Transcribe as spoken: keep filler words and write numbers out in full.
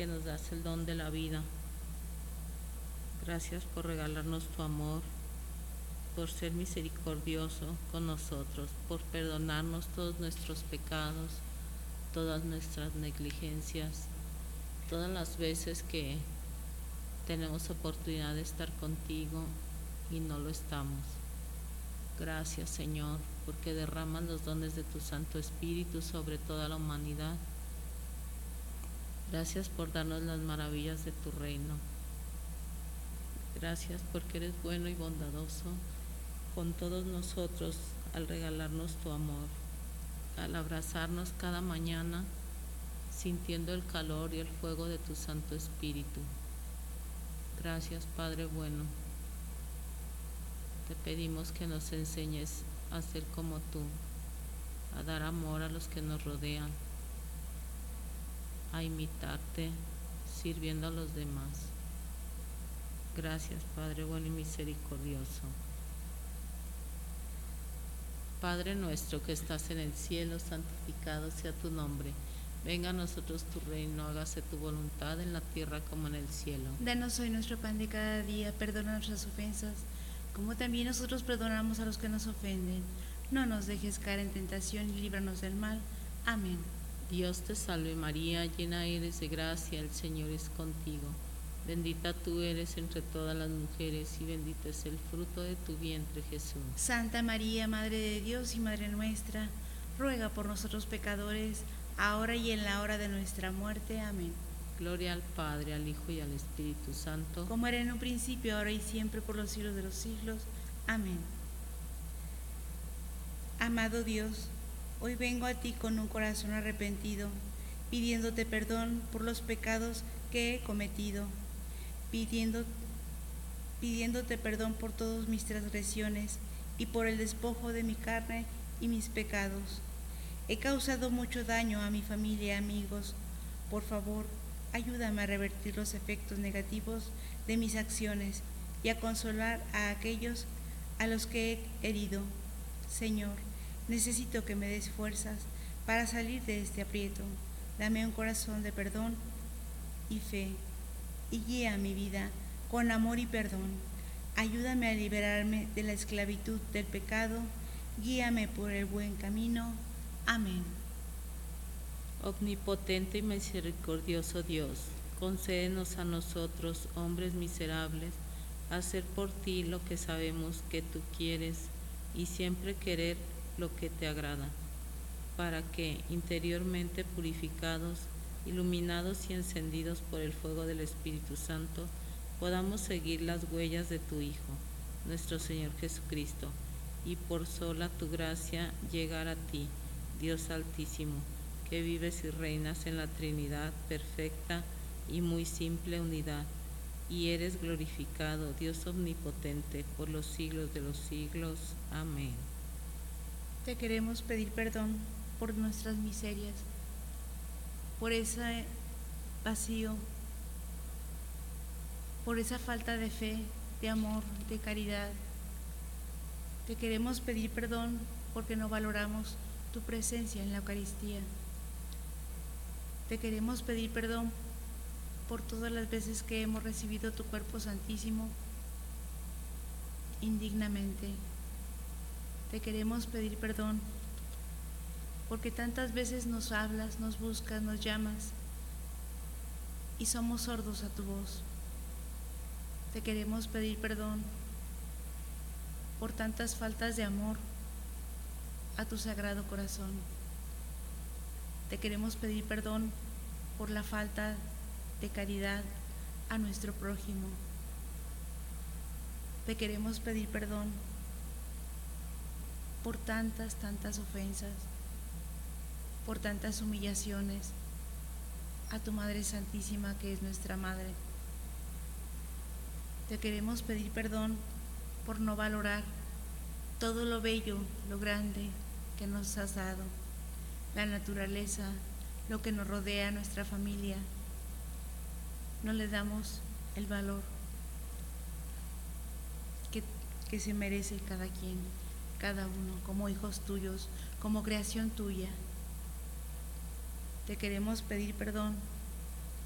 que nos das el don de la vida. Gracias por regalarnos tu amor, por ser misericordioso con nosotros, por perdonarnos todos nuestros pecados, todas nuestras negligencias, todas las veces que tenemos oportunidad de estar contigo y no lo estamos. Gracias, Señor, porque derramas los dones de tu Santo Espíritu sobre toda la humanidad. Gracias por darnos las maravillas de tu reino. Gracias porque eres bueno y bondadoso con todos nosotros al regalarnos tu amor, al abrazarnos cada mañana sintiendo el calor y el fuego de tu Santo Espíritu. Gracias, Padre bueno. Te pedimos que nos enseñes a ser como tú, a dar amor a los que nos rodean, a imitarte sirviendo a los demás. Gracias, Padre bueno y misericordioso. Padre nuestro que estás en el cielo, santificado sea tu nombre. Venga a nosotros tu reino, hágase tu voluntad en la tierra como en el cielo. Danos hoy nuestro pan de cada día, perdona nuestras ofensas, como también nosotros perdonamos a los que nos ofenden. No nos dejes caer en tentación y líbranos del mal. Amén. Dios te salve María, llena eres de gracia, el Señor es contigo. Bendita tú eres entre todas las mujeres y bendito es el fruto de tu vientre, Jesús. Santa María, Madre de Dios y Madre nuestra, ruega por nosotros pecadores, ahora y en la hora de nuestra muerte. Amén. Gloria al Padre, al Hijo y al Espíritu Santo. Como era en un principio, ahora y siempre, por los siglos de los siglos. Amén. Amado Dios, hoy vengo a ti con un corazón arrepentido, pidiéndote perdón por los pecados que he cometido, pidiendo, pidiéndote perdón por todas mis transgresiones y por el despojo de mi carne y mis pecados. He causado mucho daño a mi familia y amigos. Por favor, ayúdame a revertir los efectos negativos de mis acciones y a consolar a aquellos a los que he herido. Señor, necesito que me des fuerzas para salir de este aprieto. Dame un corazón de perdón y fe, y guía mi vida con amor y perdón. Ayúdame a liberarme de la esclavitud del pecado. Guíame por el buen camino. Amén. Omnipotente y misericordioso Dios, concédenos a nosotros, hombres miserables, hacer por ti lo que sabemos que tú quieres y siempre querer lo que te agrada, para que, interiormente purificados, iluminados y encendidos por el fuego del Espíritu Santo, podamos seguir las huellas de tu Hijo, nuestro Señor Jesucristo, y por sola tu gracia llegar a ti, Dios Altísimo, que vives y reinas en la Trinidad perfecta y muy simple unidad, y eres glorificado, Dios omnipotente, por los siglos de los siglos. Amén. Te queremos pedir perdón por nuestras miserias, por ese vacío, por esa falta de fe, de amor, de caridad. Te queremos pedir perdón porque no valoramos tu presencia en la Eucaristía. Te queremos pedir perdón por todas las veces que hemos recibido tu cuerpo santísimo indignamente. Te queremos pedir perdón porque tantas veces nos hablas, nos buscas, nos llamas y somos sordos a tu voz. Te queremos pedir perdón por tantas faltas de amor a tu sagrado corazón. Te queremos pedir perdón por la falta de caridad a nuestro prójimo. Te queremos pedir perdón por tantas, tantas ofensas, por tantas humillaciones a tu Madre Santísima, que es nuestra Madre. Te queremos pedir perdón por no valorar todo lo bello, lo grande que nos has dado, la naturaleza, lo que nos rodea, nuestra familia. No le damos el valor que, que se merece cada quien, cada uno, como hijos tuyos, como creación tuya. Te queremos pedir perdón